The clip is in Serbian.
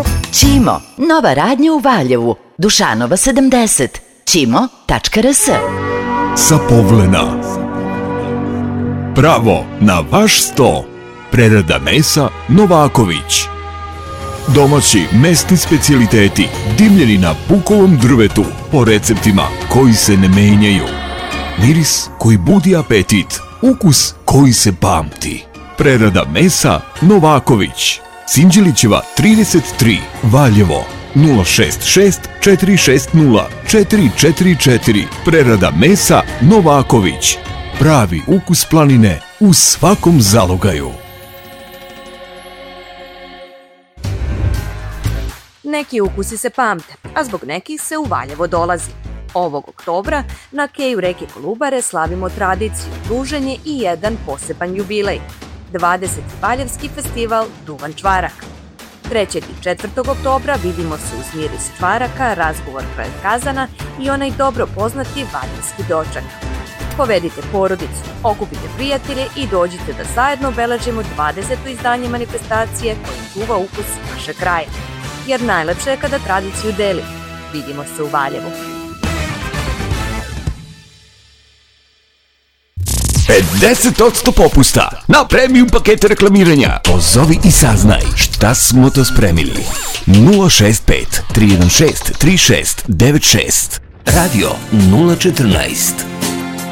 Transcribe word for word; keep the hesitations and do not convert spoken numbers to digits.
Ćimo, nova radnja u Valjevu, Dušanova sedamdeset, ćimo tačka r s. Sa Povlena. Pravo na vaš sto. Prerada mesa Novaković. Domaći mesni specijaliteti dimljeni na bukovom drvetu po receptima koji se ne menjaju. Miris koji budi apetit, ukus koji se pamti. Prerada mesa Novaković. Sinđelićeva trideset tri, Valjevo, nula šest šest četiri šest nula četiri četiri četiri. Prerada mesa Novaković. Pravi ukus planine u svakom zalogaju. Neki ukusi se pamte, a zbog nekih se u Valjevo dolazi. Ovog oktobra na keju reke Kolubare slavimo tradiciju, druženje i jedan poseban jubilej. dvadeseti Valjevski festival Duvan čvaraka. trećeg i četvrtog oktobra vidimo se uz miris čvaraka, razgovor kraj kazana i onaj dobro poznati valjevski doček. Povedite porodicu, okupite prijatelje i dođite da zajedno obeležimo dvadeseto izdanje manifestacije koja čuva ukus naše kraja. Jer najlepše je kada tradiciju deli. Vidimo se u Valjevu. pedeset posto popusta na premium pakete reklamiranja. Pozovi i saznaj šta smo to spremili. nula šest pet tri jedan šest tri šest devet šest. Radio nula četrnaest.